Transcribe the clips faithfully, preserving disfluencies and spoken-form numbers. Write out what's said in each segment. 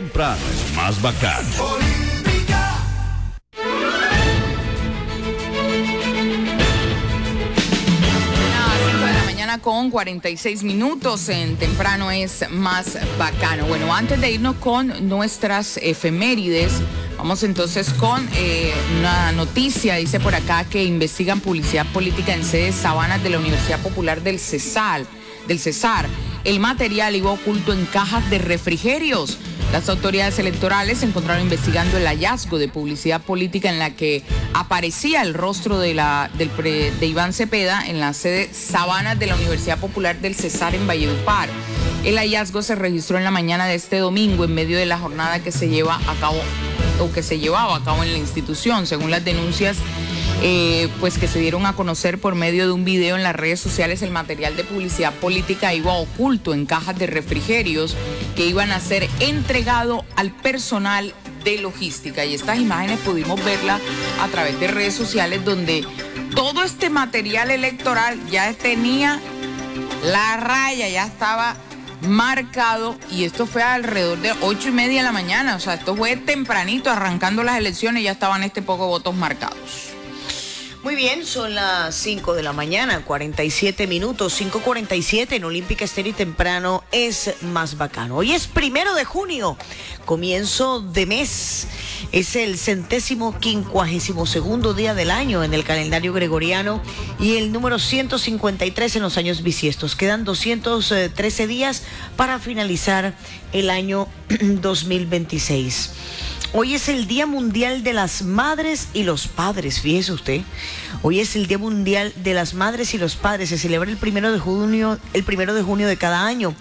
Temprano es más bacano. Con cuarenta y seis minutos en Temprano es más bacano. Bueno, antes de irnos con nuestras efemérides, vamos entonces con eh, una noticia. Dice por acá que investigan publicidad política en sedes Sabanas de la Universidad Popular del Cesar. Del Cesar. El material iba oculto en cajas de refrigerios. Las autoridades electorales se encontraron investigando el hallazgo de publicidad política en la que aparecía el rostro de, la, del pre, de Iván Cepeda en la sede Sabanas de la Universidad Popular del Cesar en Valledupar. El hallazgo se registró en la mañana de este domingo en medio de la jornada que se lleva a cabo o que se llevaba a cabo en la institución, según las denuncias eh, pues que se dieron a conocer por medio de un video en las redes sociales. El material de publicidad política iba oculto en cajas de refrigerios que iban a ser entregado al personal de logística, y estas imágenes pudimos verlas a través de redes sociales donde todo este material electoral ya tenía la raya, ya estaba marcado, y esto fue alrededor de ocho y media de la mañana, o sea, esto fue tempranito, arrancando las elecciones, ya estaban este poco votos marcados. Muy bien, son las cinco de la mañana, cuarenta y siete minutos, cinco cuarenta y siete en Olímpica Estéreo y Temprano es más bacano. Hoy es primero de junio, comienzo de mes, es el centésimo quincuagésimo segundo día del año en el calendario gregoriano y el número ciento cincuenta y tres en los años bisiestos. Quedan doscientos trece días para finalizar el año dos mil veintiséis. Hoy es el Día Mundial de las Madres y los Padres, fíjese usted. Hoy es el Día Mundial de las Madres y los Padres. Se celebra el primero de junio, el primero de junio de cada año.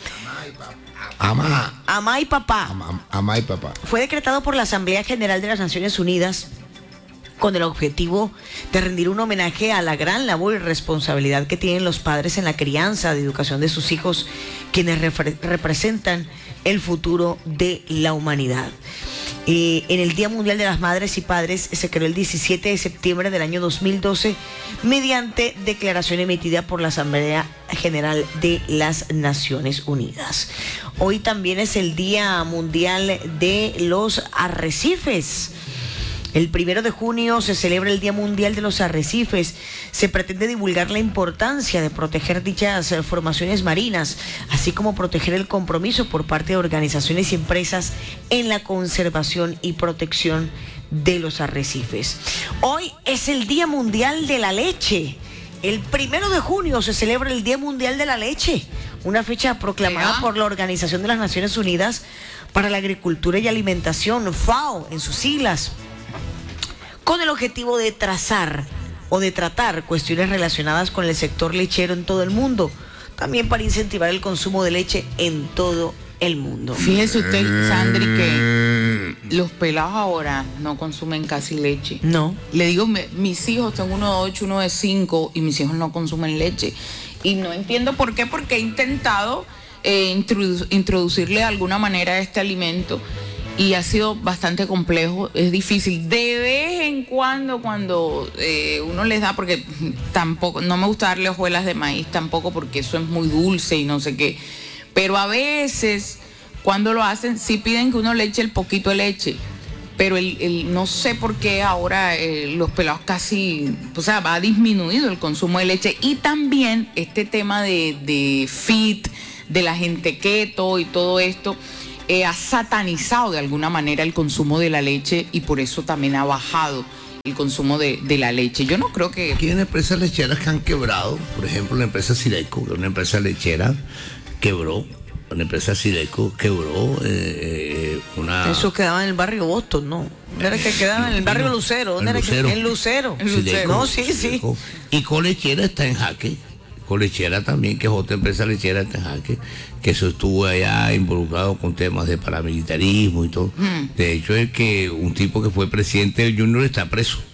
Amá. Amá y papá. Amá, amá y papá. Fue decretado por la Asamblea General de las Naciones Unidas con el objetivo de rendir un homenaje a la gran labor y responsabilidad que tienen los padres en la crianza, de educación de sus hijos, quienes repre- representan el futuro de la humanidad. Eh, en el Día Mundial de las Madres y Padres se creó el diecisiete de septiembre del año dos mil doce mediante declaración emitida por la Asamblea General de las Naciones Unidas. Hoy también es el Día Mundial de los Arrecifes. El primero de junio se celebra el Día Mundial de los Arrecifes. Se pretende divulgar la importancia de proteger dichas formaciones marinas, así como proteger el compromiso por parte de organizaciones y empresas en la conservación y protección de los arrecifes. Hoy es el Día Mundial de la Leche. El primero de junio se celebra el Día Mundial de la Leche, una fecha proclamada ¿Será? por la Organización de las Naciones Unidas para la Agricultura y Alimentación, FAO, en sus siglas, con el objetivo de trazar o de tratar cuestiones relacionadas con el sector lechero en todo el mundo, también para incentivar el consumo de leche en todo el mundo. Fíjese usted, Sandri, que los pelados ahora no consumen casi leche. No. Le digo, me, mis hijos, tengo uno de ocho, uno de cinco, y mis hijos no consumen leche. Y no entiendo por qué, porque he intentado eh, introdu- introducirle de alguna manera este alimento, y ha sido bastante complejo, es difícil. De vez en cuando, cuando eh, uno les da, porque tampoco, no me gusta darle hojuelas de maíz tampoco, porque eso es muy dulce y no sé qué. Pero a veces, cuando lo hacen, sí piden que uno le eche el poquito de leche. Pero el, el, no sé por qué ahora eh, los pelados casi, o sea, ha disminuido el consumo de leche. Y también este tema de, de fit, de la gente keto y todo esto, Eh, ha satanizado de alguna manera el consumo de la leche, y por eso también ha bajado el consumo de, de la leche. Yo no creo que... Aquí hay empresas lecheras que han quebrado, por ejemplo la empresa Sireco, que es una empresa lechera, quebró, una empresa Sireco quebró, eh, una... Eso quedaba en el barrio Boston, ¿no? Era que quedaba en el barrio Lucero. ¿Dónde era Lucero. que? En Lucero. Sireco, No, sí, Sireco. sí. Y Colechera está en jaque. Colechera también, que es otra empresa lechera está en jaque, que eso estuvo allá involucrado con temas de paramilitarismo y todo. Mm. De hecho, es que un tipo que fue presidente del Junior está preso.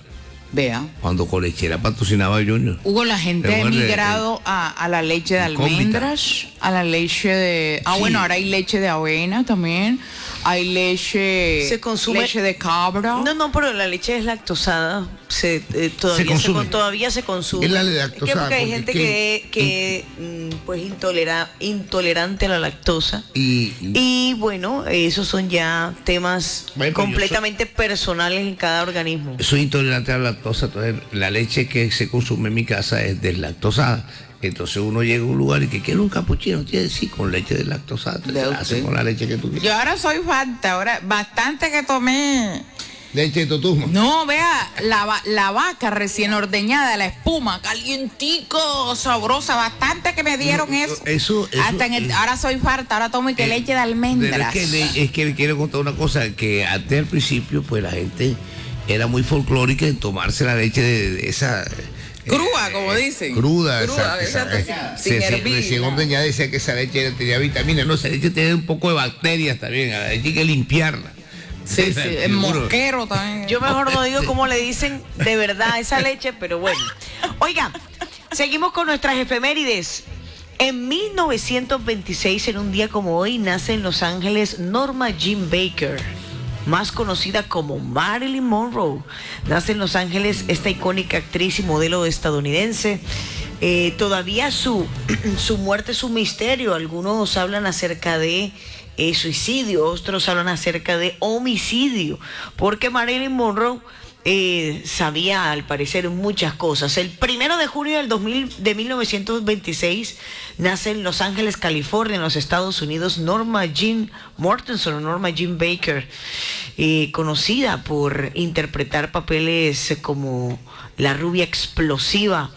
Vea. Cuando Colechera patrocinaba a Junior. Hugo, la gente ha emigrado a, a la leche de almendras, a la leche de... Ah, sí. Bueno, ahora hay leche de avena también. Hay leche... Se consume... Leche de cabra. No, no, pero la leche es lactosada. Se, eh, todavía, se consume. Se, todavía se consume. Es la lactosada. Es que porque hay gente que, que, que pues intolera, intolerante a la lactosa. Y, y, y bueno, esos son ya temas bueno, completamente soy, personales en cada organismo. Soy intolerante a la lactosa, entonces la leche que se consume en mi casa es deslactosada. Entonces uno llega a un lugar y que quiere un capuchino, tiene sí, con leche deslactosada, te la hace con la leche que tú quieres. Yo ahora soy falta, ahora bastante que tomé. Leche de totusmo. No, vea, la, la vaca recién ordeñada, la espuma, calientico, sabrosa, bastante que me dieron no, eso. Eso, eso Hasta en el, ahora soy farta, ahora tomo y que eh, leche de almendras. Es que, es que le quiero contar una cosa, que antes al principio, pues la gente era muy folclórica en tomarse la leche de, de esa... Cruda, como dicen. Cruda, Cruda, esa, esa, esa, sin se, hervir. Recién ordeñada decía que esa leche tenía vitaminas. No, esa leche tiene un poco de bacterias también. A la leche hay que limpiarla. Sí, sí, el mosquero también. Yo mejor no digo cómo le dicen de verdad esa leche, pero bueno. Oiga, seguimos con nuestras efemérides. En mil novecientos veintiséis, en un día como hoy, nace en Los Ángeles Norma Jean Baker, más conocida como Marilyn Monroe. Nace en Los Ángeles esta icónica actriz y modelo estadounidense. Eh, todavía su, su muerte es un misterio. Algunos hablan acerca de eh, suicidio, otros hablan acerca de homicidio, porque Marilyn Monroe eh, sabía al parecer muchas cosas. El primero de junio del dos mil, de mil novecientos veintiséis nace en Los Ángeles, California, en los Estados Unidos, Norma Jean Mortensen o Norma Jean Baker, eh, conocida por interpretar papeles como la rubia explosiva.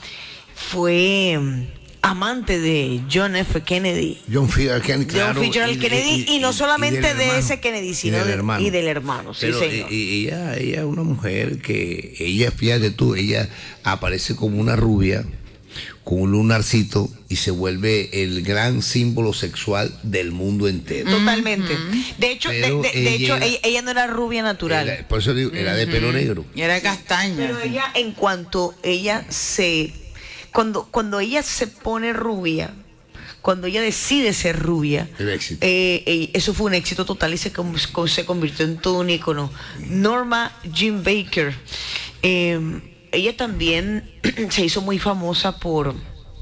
Fue um, amante de John F. Kennedy. John F. Kennedy, claro. John F. Kennedy, y, y, y no solamente y de hermano, ese Kennedy, sino y del hermano. De, y del hermano, sí, pero, señor. Y, ella, ella es una mujer que, ella, fíjate tú, ella aparece como una rubia, con un lunarcito, y se vuelve el gran símbolo sexual del mundo entero. Totalmente. De hecho, de, de, de ella, hecho ella, ella no era rubia natural. Era, por eso digo, era de pelo negro. Y era castaña. Pero ella, en cuanto ella se... Cuando, cuando ella se pone rubia, cuando ella decide ser rubia, eh, eh, eso fue un éxito total y se, se convirtió en todo un ícono. Norma Jean Baker, eh, ella también se hizo muy famosa por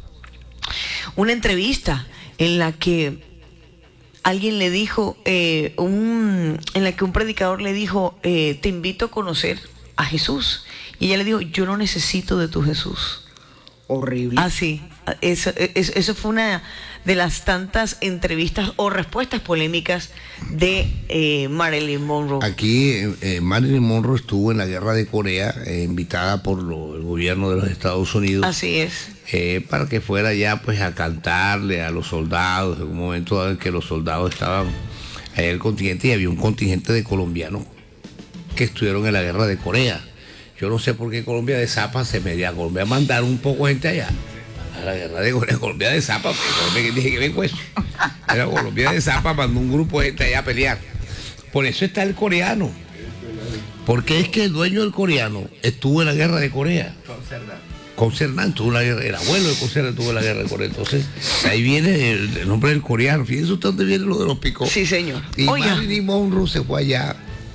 una entrevista en la que alguien le dijo, eh, un, en la que un predicador le dijo, eh, te invito a conocer a Jesús. Y ella le dijo, yo no necesito de tu Jesús. Horrible. Ah, sí. Eso, eso, eso fue una de las tantas entrevistas o respuestas polémicas de eh, Marilyn Monroe. Aquí eh, Marilyn Monroe estuvo en la guerra de Corea, eh, invitada por lo, el gobierno de los Estados Unidos. Así es. Eh, para que fuera ya pues a cantarle a los soldados, en un momento en que los soldados estaban allá en el contingente, y había un contingente de colombianos que estuvieron en la guerra de Corea. Yo no sé por qué Colombia de Zapa se medía a Colombia a mandar un poco de gente allá. A la guerra de Corea, Colombia de Zapa, porque Colombia que dije que vengo eso. Era Colombia de Zapa, mandó un grupo de gente allá a pelear. Por eso está el coreano. Porque es que el dueño del coreano estuvo en la guerra de Corea. Con Cerdán. Con Cerdán, tuvo la guerra, el abuelo de Cerdán tuvo la guerra de Corea. Entonces, ahí viene el, el nombre del coreano. Fíjense usted dónde viene lo de los picos. Sí, señor. Y Marilyn Monroe se fue allá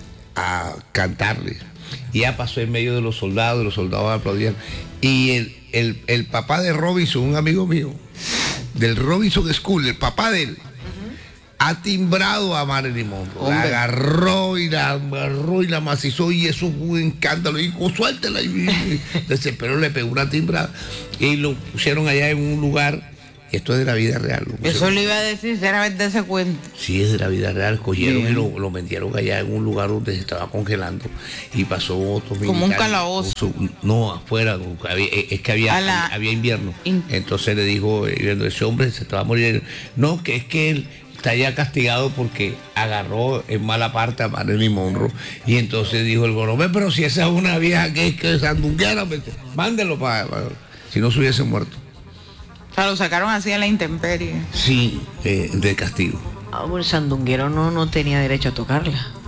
a cantarle. Y ya pasó en medio de los soldados, los soldados aplaudían. Y el, el, el papá de Robinson, un amigo mío, del Robinson School, el papá de él, uh-huh, ha timbrado a Marilyn Monroe. La agarró y la agarró y la macizó, y eso fue un escándalo. Y dijo, suéltela. Y desesperó, le pegó una timbrada. Y lo pusieron allá en un lugar. Esto es de la vida real. Eso le iba a decir, sinceramente, ese cuento. Sí, es de la vida real. Cogieron Bien. y lo, lo metieron allá en un lugar donde se estaba congelando, y pasó otro militar. Como un calabozo. No, afuera, había, es que había, la... había invierno. In... Entonces le dijo, ese hombre se estaba muriendo. No, que es que él está ya castigado porque agarró en mala parte a Marilyn Monroe. Y entonces dijo el gobernador, pero si esa es una vieja que es que sandunguera, mándelo para, para si no se hubiese muerto. O sea, lo sacaron así a la intemperie. Sí, eh, de castigo. Ah, bueno, el sandunguero no, no tenía derecho a tocarla.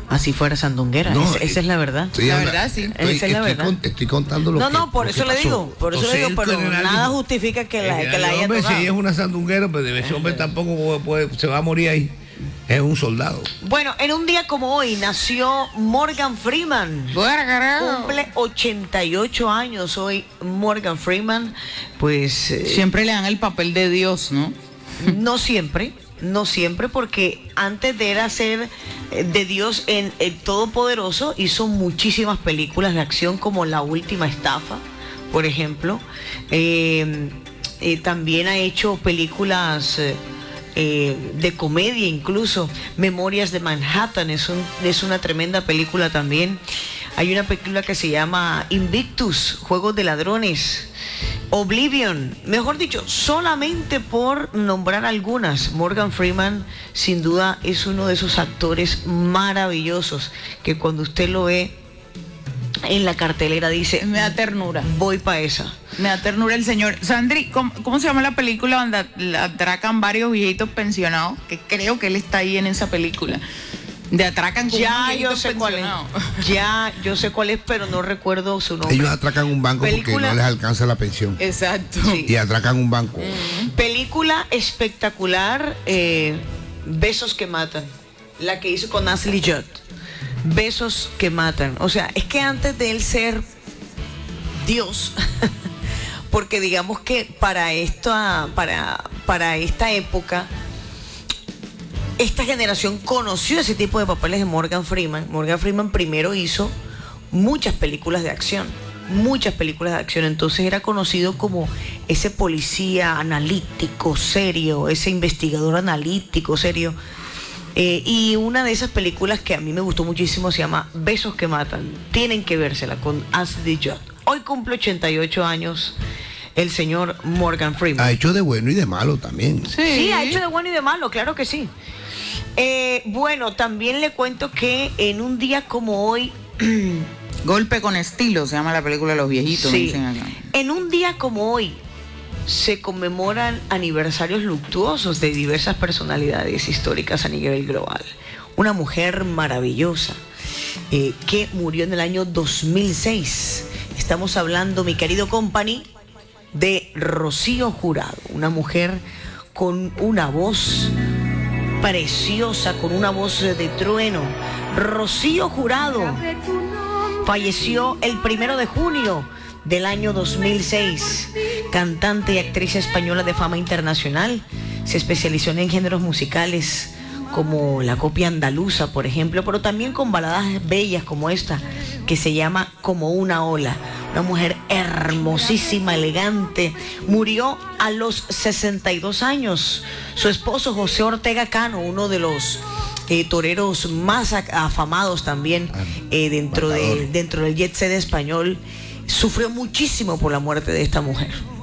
así fuera sandunguera. No, esa, esa es la verdad. Sí, La anda, verdad, sí. Estoy, Esa es la estoy verdad. con- estoy contando lo No, que no, por lo eso que le pasó. digo, por eso le Entonces, digo, el pero general nada dijo, justifica que el la, que general, la haya hombre, si tocado. ella es una sandunguera, pues ese hombre tampoco puede- puede- se va a morir ahí. Es un soldado. Bueno, en un día como hoy nació Morgan Freeman. Bueno, carajo. Cumple ochenta y ocho años hoy Morgan Freeman. Pues eh, Siempre le dan el papel de Dios, ¿no? no siempre, no siempre, porque antes de él hacer eh, de Dios en el Todopoderoso, hizo muchísimas películas de acción como La Última Estafa, por ejemplo. Eh, eh, también ha hecho películas eh, eh, de comedia, incluso Memorias de Manhattan es, un, es una tremenda película también. Hay una película que se llama Invictus, Juegos de Ladrones, Oblivion, mejor dicho, solamente por nombrar algunas. Morgan Freeman sin duda es uno de esos actores maravillosos que cuando usted lo ve en la cartelera dice, Me da ternura. voy para esa. Me da ternura el señor. Sandri, ¿cómo, cómo se llama la película donde la atracan varios viejitos pensionados? Que creo que él está ahí en esa película. De atracan con un Ya viejito yo sé cuál es. pensionado. Ya yo sé cuál es, pero no recuerdo su nombre. Ellos atracan un banco porque Película- no les alcanza la pensión. Exacto. Sí. Y atracan un banco. Película espectacular, eh, Besos que matan, la que hizo con Ashley Judd. Besos que matan. O sea, es que antes de él ser Dios, porque digamos que para esta, para, para esta época, esta generación conoció ese tipo de papeles de Morgan Freeman. Morgan Freeman primero hizo muchas películas de acción, muchas películas de acción, entonces era conocido como ese policía analítico, serio, ese investigador analítico, serio. Eh, y una de esas películas que a mí me gustó muchísimo se llama Besos que matan. Tienen que vérsela con Ashley Judd. Hoy cumple ochenta y ocho años el señor Morgan Freeman. Ha hecho de bueno y de malo también. Sí, ha hecho de bueno y de malo, claro que sí. Eh, bueno, también le cuento que en un día como hoy, Golpe con estilo, se llama la película de los viejitos. sí, dicen acá. en un día como hoy se conmemoran aniversarios luctuosos de diversas personalidades históricas a nivel global. Una mujer maravillosa eh, que murió en el año dos mil seis. Estamos hablando, mi querido company, de Rocío Jurado, una mujer con una voz preciosa, con una voz de trueno. Rocío Jurado falleció el primero de junio del año dos mil seis. Cantante y actriz española de fama internacional, se especializó en géneros musicales como la copia andaluza, por ejemplo, pero también con baladas bellas como esta, que se llama Como una ola. Una mujer hermosísima, elegante. Murió a los sesenta y dos años. Su esposo, José Ortega Cano, uno de los eh, toreros más afamados también eh, dentro, de, dentro del jet set español, sufrió muchísimo por la muerte de esta mujer.